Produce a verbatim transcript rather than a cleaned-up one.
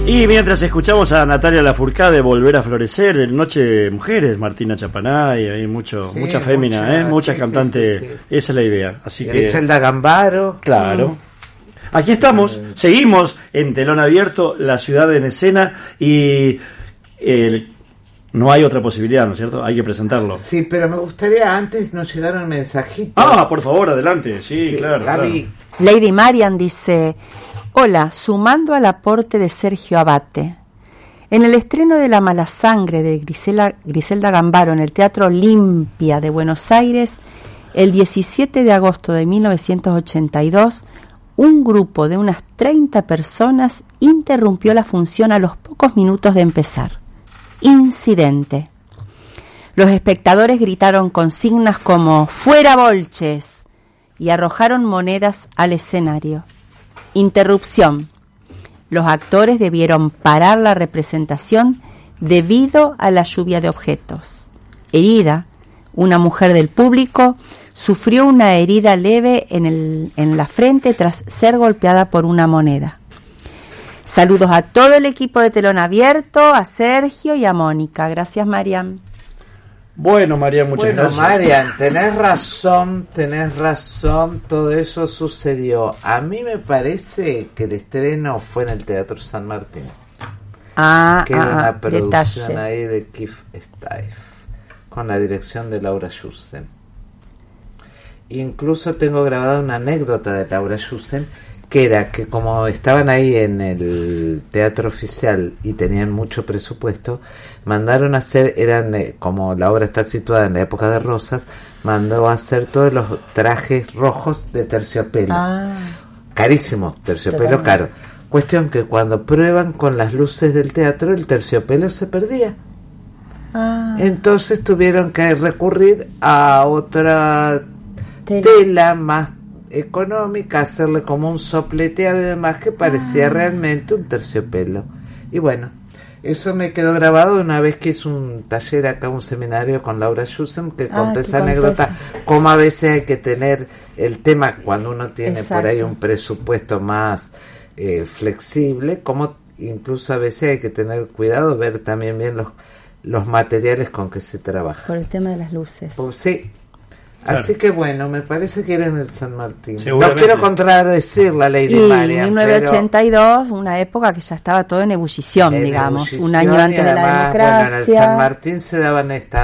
Y mientras escuchamos a Natalia Lafourcade Volver a Florecer, en Noche de Mujeres, Martina Chapanay, hay mucho, sí, mucha fémina, mucha, ¿eh? mucha sí, cantante, sí, sí, sí. Esa es la idea. Así que Griselda Gambaro. Claro. Mm. Aquí estamos, mm. seguimos en Telón Abierto, la ciudad en escena, y el, no hay otra posibilidad, ¿no es cierto? Hay que presentarlo. Sí, pero me gustaría, antes nos llegaron un mensajito. Ah, por favor, adelante, sí, sí claro, claro. Lady Marian dice: hola, sumando al aporte de Sergio Abate. En el estreno de La mala sangre de Grisela, Griselda Gambaro en el Teatro Olimpia de Buenos Aires, el diecisiete de agosto de mil novecientos ochenta y dos, un grupo de unas treinta personas interrumpió la función a los pocos minutos de empezar. Incidente. Los espectadores gritaron consignas como «¡Fuera Bolches!» y arrojaron monedas al escenario. Interrupción. Los actores debieron parar la representación debido a la lluvia de objetos. Herida, una mujer del público sufrió una herida leve en, el, en la frente tras ser golpeada por una moneda. Saludos a todo el equipo de Telón Abierto, a Sergio y a Mónica. Gracias, Marian. Bueno, Marian, muchas bueno, gracias. Marian, tenés razón, tenés razón, todo eso sucedió. A mí me parece que el estreno fue en el Teatro San Martín. Ah, que ah, era una ah, producción detalle. ahí de Keith Stife, con la dirección de Laura Jussen. Incluso tengo grabada una anécdota de Laura Jussen, que era que como estaban ahí en el teatro oficial y tenían mucho presupuesto, mandaron a hacer, eran eh, como la obra está situada en la época de Rosas, mandó a hacer todos los trajes rojos de terciopelo. Ah, carísimo, terciopelo caro. Cuestión que cuando prueban con las luces del teatro, el terciopelo se perdía. Ah. Entonces tuvieron que recurrir a otra tela, tela más económica, hacerle como un sopleteado y demás que parecía ah. realmente un terciopelo. Y bueno, eso me quedó grabado una vez que hice un taller acá, un seminario con Laura Jussen, que conté ah, esa anécdota, como a veces hay que tener el tema cuando uno tiene Exacto. por ahí un presupuesto más eh, flexible, como incluso a veces hay que tener cuidado, ver también bien los, los materiales con que se trabaja. Por el tema de las luces. Pues, sí. Claro. Así que bueno, me parece que era en el San Martín. No quiero contradecir la Lady Marian. En mil novecientos ochenta y dos, pero una época que ya estaba todo en ebullición, en digamos, ebullición, un año antes además, de la democracia. Bueno, en el San Martín se daban estas